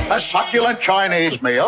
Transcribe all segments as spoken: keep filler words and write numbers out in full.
A succulent Chinese meal.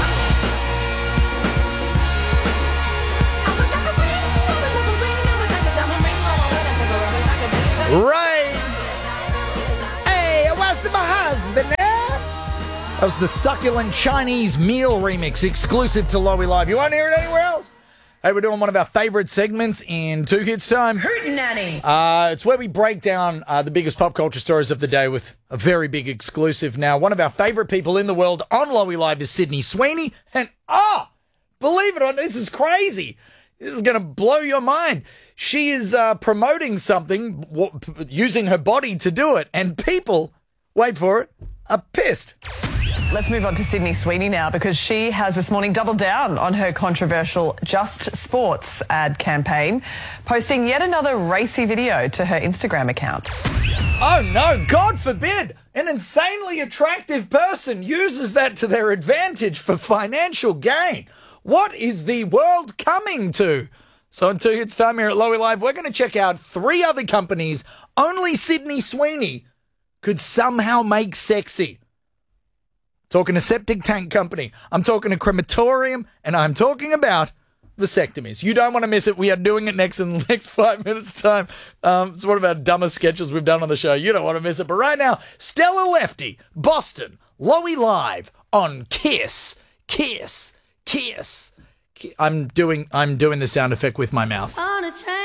Right. Hey, what's my husband now? That was the Succulent Chinese Meal remix, exclusive to Lowy Live. You won't hear it anywhere else? Hey, we're doing one of our favourite segments in Two Kids Time. Hootenanny. Uh, it's where we break down uh, the biggest pop culture stories of the day with a very big exclusive. Now, one of our favourite people in the world on Lowy Live is Sydney Sweeney. And, ah, oh, believe it or not, this is crazy. This is going to blow your mind. She is uh, promoting something, w- using her body to do it. And people, wait for it, are pissed. Let's move on to Sydney Sweeney now, because she has this morning doubled down on her controversial Just Sports ad campaign, posting yet another racy video to her Instagram account. Oh no, God forbid, an insanely attractive person uses that to their advantage for financial gain. What is the world coming to? So in two hits time here at Lowy Live, we're going to check out three other companies only Sydney Sweeney could somehow make sexy. Talking a septic tank company. I'm talking a crematorium, and I'm talking about vasectomies. You don't want to miss it. We are doing it next in the next five minutes' time. Um, it's one of our dumbest sketches we've done on the show. You don't want to miss it. But right now, Stella Lefty, Boston, Lowy Live on Kiss, Kiss, Kiss. I'm doing. I'm doing the sound effect with my mouth.